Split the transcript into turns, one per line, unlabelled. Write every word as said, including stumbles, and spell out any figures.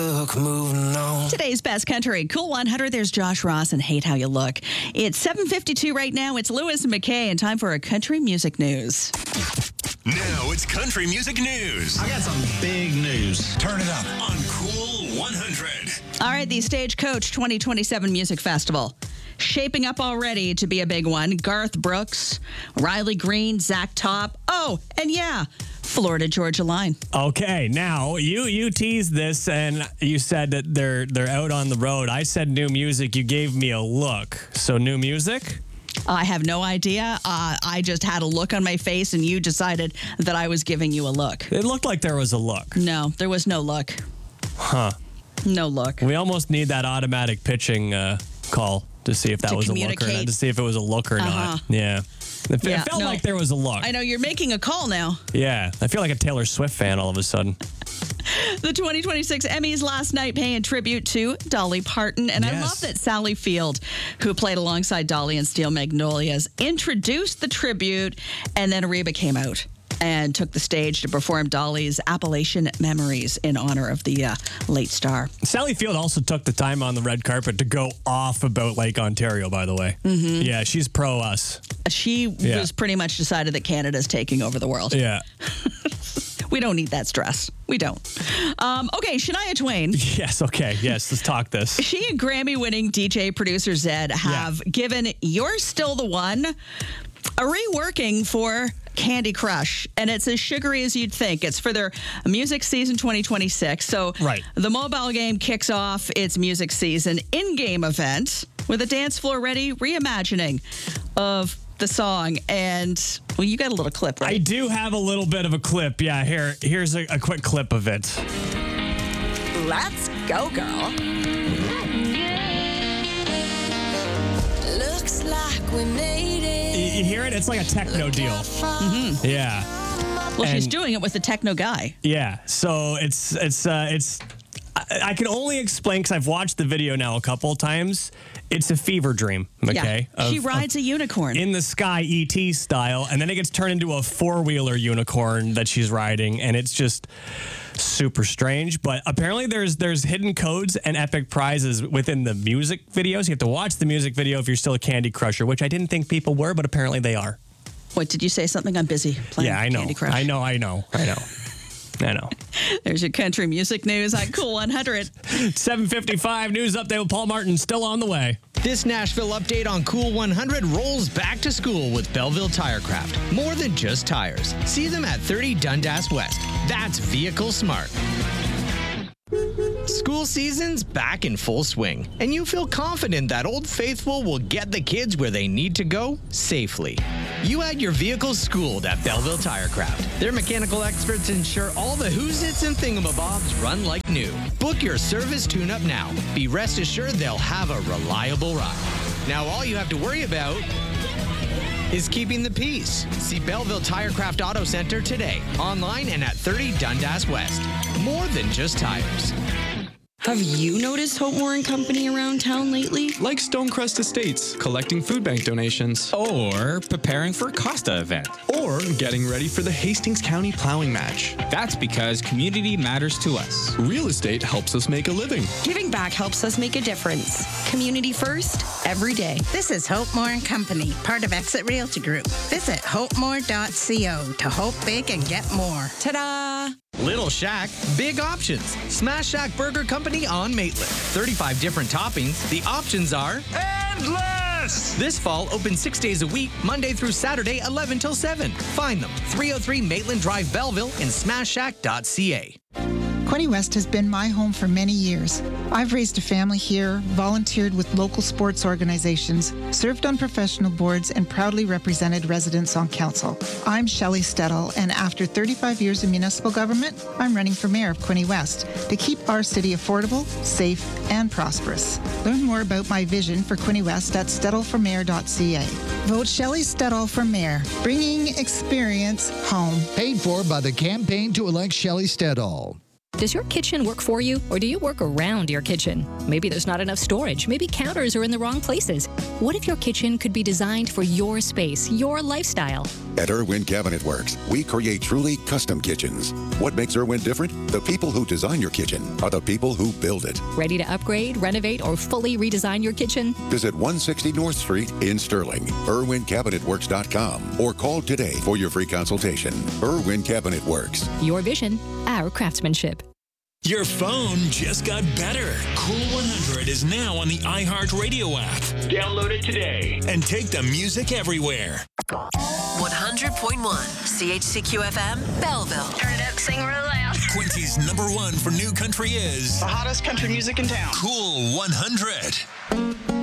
Look, moving on.
Today's Best Country, Cool one hundred. There's Josh Ross and Hate How You Look. It's seven fifty-two right now. It's Lewis and McKay, and time for a country music news.
Now it's country music news.
I got some big news.
Turn it up.
On Cool one hundred.
All right, the Stagecoach twenty twenty-seven Music Festival. Shaping up already to be a big one. Garth Brooks, Riley Green, Zach Top. Oh, and yeah, Florida Georgia Line.
Okay, now you you teased this and you said that they're they're out on the road. I said new music. You gave me a look. So new music?
I have no idea. Uh, I just had a look on my face, and you decided that I was giving you a look.
It looked like there was a look.
No, there was no look.
Huh.
No look.
We almost need that automatic pitching uh, call to see if that
To
was a look or
communicate.
not. To see if it was a look or
Uh-huh.
not. Yeah. It,
Yeah,
it felt
no.
like there was a look.
I know you're making a call now.
Yeah. I feel like a Taylor Swift fan all of a sudden.
The twenty twenty-six Emmys last night paying tribute to Dolly Parton. And I
Yes.
love that Sally Field, who played alongside Dolly in Steel Magnolias, introduced the tribute, and then Reba came out and took the stage to perform Dolly's Appalachian Memories in honor of the uh, late star.
Sally Field also took the time on the red carpet to go off about Lake Ontario, by the way. Mm-hmm. Yeah, she's pro us.
She
Yeah.
was pretty much decided that Canada's taking over the world.
Yeah.
We don't need that stress. We don't. Um, okay, Shania Twain.
Yes, okay. Yes, let's talk this.
She and Grammy-winning D J producer Zed have given You're Still the One a reworking for Candy Crush, and it's as sugary as you'd think. It's for their music season twenty twenty-six. So
Right.
the mobile game kicks off its music season in-game event with a dance floor ready reimagining of the song. And well, you got a little clip,
I
right?
do have a little bit of a clip. Yeah, here, here's a, a quick clip of it.
Let's go, girl. Looks like we made it.
You, you hear it? It's like a techno deal.
Mm-hmm.
Yeah.
Well, she's
and-
doing it with the techno guy.
Yeah. So it's it's uh, it's. I, I can only explain because I've watched the video now a couple of times. It's a fever dream. Okay.
Yeah. She
Of-
rides a unicorn.
in the sky E T style, and then it gets turned into a four-wheeler unicorn that she's riding, and it's just super strange. But apparently there's there's hidden codes and epic prizes within the music videos. You have to watch the music video if you're still a Candy Crusher, which I didn't think people were, but apparently they are.
What, did you say something? I'm busy playing
Yeah, I know.
Candy Crush.
I know, I know, I know. I know.
There's your country music news on Cool one hundred.
seven fifty-five news update with Paul Martin still on the way.
This Nashville update on Cool one hundred rolls back to school with Belleville Tirecraft. More than just tires. See them at thirty Dundas West. That's vehicle smart. School season's back in full swing, and you feel confident that Old Faithful will get the kids where they need to go safely. You had your vehicle schooled at Belleville Tirecraft. Their mechanical experts ensure all the who's its and thingamabobs run like new. Book your service tune-up now. Be rest assured they'll have a reliable ride. Now all you have to worry about is keeping the peace. See Belleville Tirecraft Auto Center today, online and at thirty Dundas West. More than just tires.
Have you noticed Hope Moore and Company around town lately?
Like Stonecrest Estates, collecting food bank donations.
Or preparing for a Costa event.
Or getting ready for the Hastings County Plowing Match.
That's because community matters to us.
Real estate helps us make a living.
Giving back helps us make a difference. Community first, every day.
This is Hope Moore and Company, part of Exit Realty Group. Visit hope more dot co to hope big and get more.
Ta-da!
Little Shack, big options. Smash Shack Burger Company on Maitland. thirty-five different toppings. The options are endless. This fall, open six days a week, Monday through Saturday, eleven till seven. Find them, three oh three Maitland Drive, Belleville, and smash shack dot c a.
Quinte West has been my home for many years. I've raised a family here, volunteered with local sports organizations, served on professional boards, and proudly represented residents on council. I'm Shelley Stedall, and after thirty-five years in municipal government, I'm running for mayor of Quinte West to keep our city affordable, safe, and prosperous. Learn more about my vision for Quinte West at stedall for mayor dot c a. Vote Shelley Stedall for mayor, bringing experience home.
Paid for by the campaign to elect Shelley Stedall.
Does your kitchen work for you, or do you work around your kitchen? Maybe there's not enough storage. Maybe counters are in the wrong places. What if your kitchen could be designed for your space, your lifestyle?
At Irwin Cabinet Works, we create truly custom kitchens. What makes Irwin different? The people who design your kitchen are the people who build it.
Ready to upgrade, renovate, or fully redesign your kitchen?
Visit one sixty North Street in Sterling, irwin cabinet works dot com, or call today for your free consultation. Irwin Cabinet Works.
Your vision, our craftsmanship.
Your phone just got better. Cool one hundred is now on the iHeartRadio app. Download it today and take the music everywhere.
one hundred point one C H C Q F M, Belleville.
Turn it up, sing real loud.
Quincy's number one for new country is
the hottest country music in town.
Cool one hundred.